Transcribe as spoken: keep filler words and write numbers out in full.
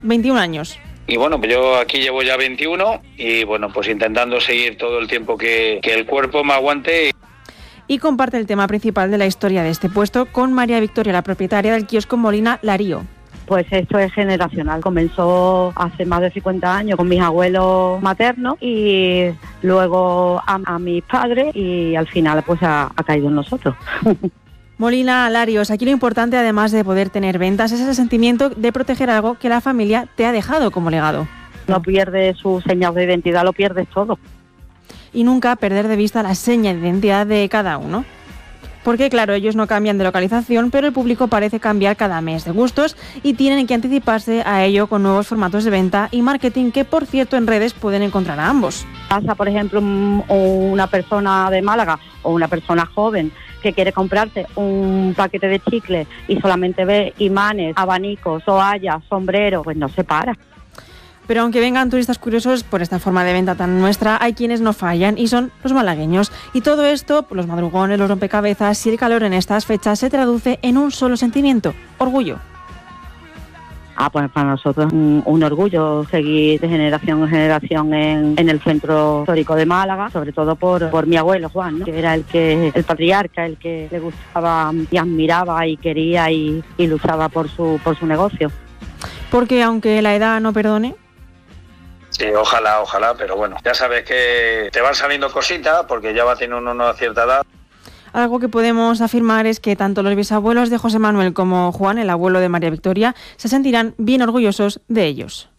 veintiún años. Y bueno, pues yo aquí llevo ya veintiuno y bueno, pues intentando seguir todo el tiempo que, que el cuerpo me aguante. Y comparte el tema principal de la historia de este puesto con María Victoria, la propietaria del kiosco Molina Larío. Pues esto es generacional. Comenzó hace más de cincuenta años con mis abuelos maternos y luego a, a mis padres y al final pues ha, ha caído en nosotros. Molina Larios, aquí lo importante, además de poder tener ventas, es el sentimiento de proteger algo que la familia te ha dejado como legado. No pierdes sus señas de identidad, lo pierdes todo. Y nunca perder de vista la seña de identidad de cada uno. Porque claro, ellos no cambian de localización, pero el público parece cambiar cada mes de gustos y tienen que anticiparse a ello con nuevos formatos de venta y marketing que, por cierto, en redes pueden encontrar a ambos. Pasa, por ejemplo, una persona de Málaga o una persona joven que quiere comprarse un paquete de chicles y solamente ve imanes, abanicos, toallas, sombreros, pues no se para. Pero aunque vengan turistas curiosos por esta forma de venta tan nuestra, hay quienes no fallan y son los malagueños. Y todo esto, los madrugones, los rompecabezas y el calor en estas fechas se traduce en un solo sentimiento: orgullo. Ah, pues para nosotros un, un orgullo seguir de generación en generación en, en el centro histórico de Málaga, sobre todo por, por mi abuelo Juan, ¿no? Que era el que el patriarca, el que le gustaba y admiraba y quería y, y luchaba por su por su negocio. Porque aunque la edad no perdone. Sí, ojalá, ojalá, pero bueno, ya sabes que te van saliendo cositas porque ya va teniendo uno una cierta edad. Algo que podemos afirmar es que tanto los bisabuelos de José Manuel como Juan, el abuelo de María Victoria, se sentirán bien orgullosos de ellos.